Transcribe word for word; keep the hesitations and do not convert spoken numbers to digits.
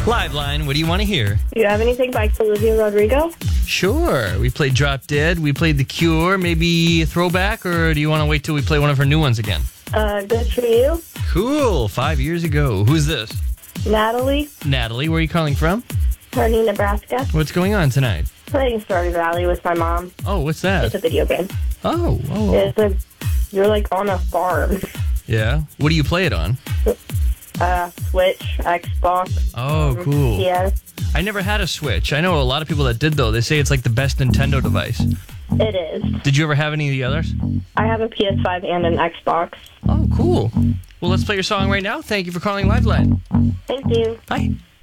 Live line, what do you want to hear? Do you have anything by Olivia Rodrigo? Sure. We played Drop Dead. We played The Cure. Maybe a throwback, or do you want to wait till we play one of her new ones again? Uh, good for you. Cool. Five years ago. Who's this? Natalie, Natalie. Where are you calling from? Kearney, Nebraska. What's going on tonight? Playing Stardew Valley with my mom. Oh, what's that? It's a video game. Oh, oh, oh. It's a, you're like on a farm. Yeah. What do you play it on? Uh, Switch, Xbox. Oh, cool. Yeah, I never had a Switch. I know a lot of people that did, though. They say it's like the best Nintendo device. it is. Did you ever have any of the others? I have a P S five and an Xbox. Oh, cool. Well, let's play your song right now. Thank you for calling Liveline. Thank you. Bye.